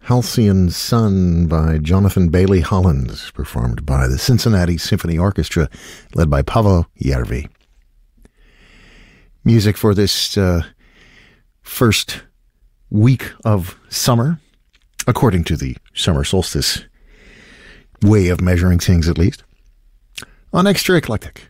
Halcyon Sun by Jonathan Bailey Hollins, performed by the Cincinnati Symphony Orchestra, led by Paavo Järvi. Music for this first week of summer, according to the summer solstice way of measuring things at least, on Extra Eclectic.